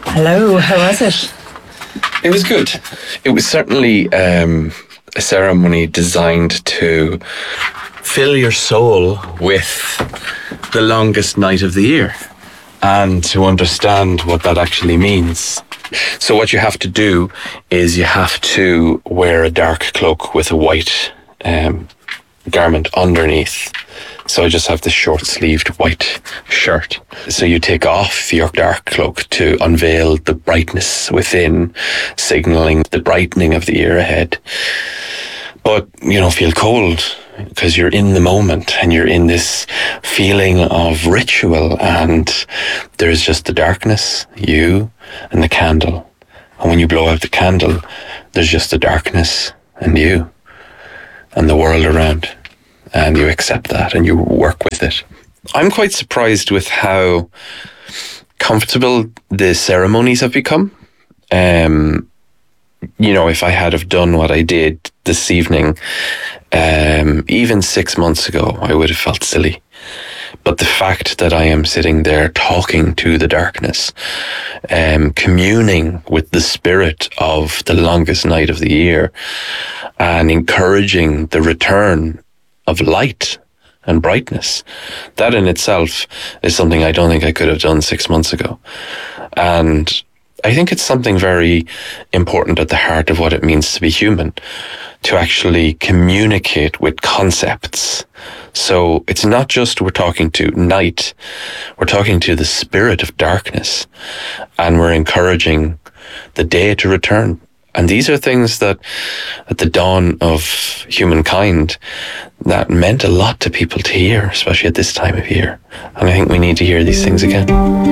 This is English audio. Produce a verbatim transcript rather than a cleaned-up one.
Hello, how was it? It was good. It was certainly um, a ceremony designed to fill your soul with the longest night of the year and to understand what that actually means. So what you have to do is you have to wear a dark cloak with a white um, garment underneath. So I just have this short-sleeved white shirt. So you take off your dark cloak to unveil the brightness within, signalling the brightening of the year ahead. But you don't feel cold because you're in the moment and you're in this feeling of ritual, and there's just the darkness, you and the candle. And when you blow out the candle, there's just the darkness and you and the world around. And you accept that and you work with it. I'm quite surprised with how comfortable the ceremonies have become. Um, you know, if I had have done what I did this evening, um, even six months ago, I would have felt silly. But the fact that I am sitting there talking to the darkness, um, communing with the spirit of the longest night of the year, and encouraging the return of light and brightness, that in itself is something I don't think I could have done six months ago. And I think it's something very important at the heart of what it means to be human, to actually communicate with concepts. So it's not just we're talking to night, we're talking to the spirit of darkness, and we're encouraging the day to return. And these are things that at the dawn of humankind that meant a lot to people to hear, especially at this time of year. And I think we need to hear these things again.